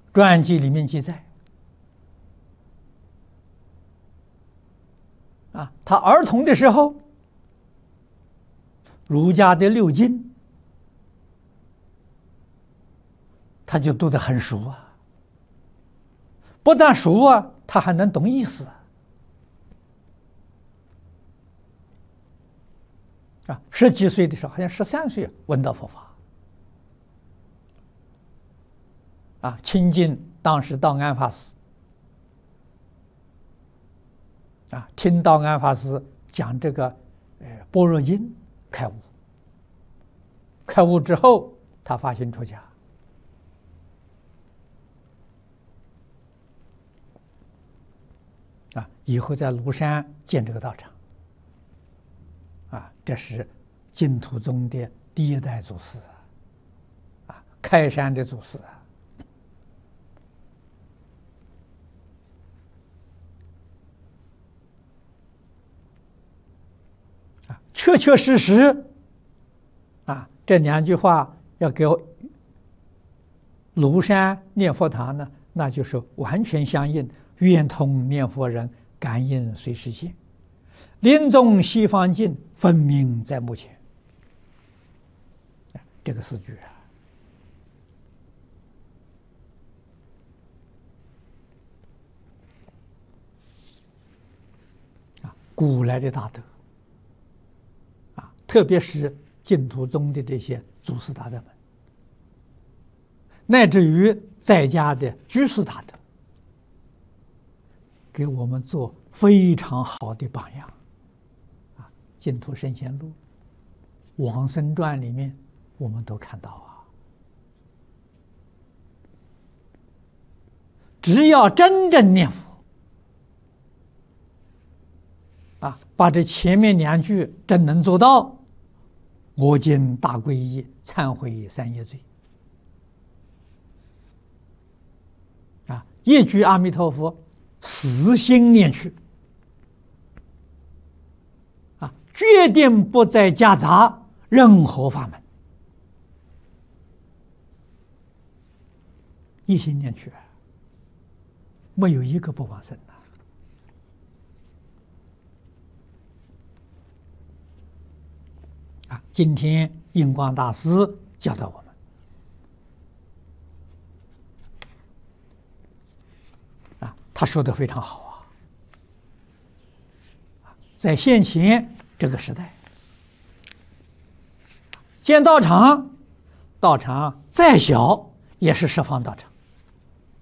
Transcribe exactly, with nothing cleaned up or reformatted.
传记里面记载，啊，他儿童的时候，儒家的六经，他就读得很熟啊。不但熟啊，他还能懂意思啊。十几岁的时候，好像十三岁闻到佛法，啊，亲近当时道安法师，啊，听道安法师讲这个呃《般若经》，开悟。开悟之后，他发心出家。啊，以后在庐山建这个道场，啊，这是净土宗的第一代祖师啊，啊，开山的祖师啊，啊，确确实实，啊，这两句话要给我庐山念佛堂呢，那就是完全相应。圆通念佛人，感应随时现，临终西方尽，分明在目前。这个四句啊，啊，古来的大德，啊，特别是净土宗的这些祖师大德们，乃至于在家的居士大德，给我们做非常好的榜样啊！《净土圣贤录》《往生传》里面，我们都看到啊，只要真正念佛啊，把这前面两句真能做到，我今大皈依，忏悔三业罪啊，一句阿弥陀佛。死心念去，啊，决定不再夹杂任何法门，一心念去，没有一个不往生的。啊，今天印光大师教导我们。他说的非常好啊，在现前这个时代，建道场，道场再小也是十方道场，